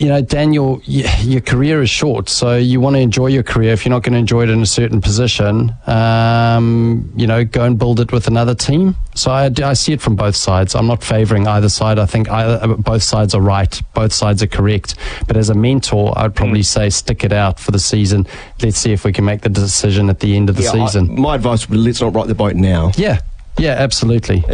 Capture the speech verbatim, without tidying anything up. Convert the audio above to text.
you know, Daniel, your career is short, so you want to enjoy your career. If you're not going to enjoy it in a certain position, um, you know, go and build it with another team. So I, I see it from both sides. I'm not favouring either side. I think either, both sides are right. Both sides are correct. But as a mentor, I'd probably mm. say stick it out for the season. Let's see if we can make the decision at the end of the yeah, season. I, my advice would be let's not rock the boat now. Yeah, yeah, absolutely.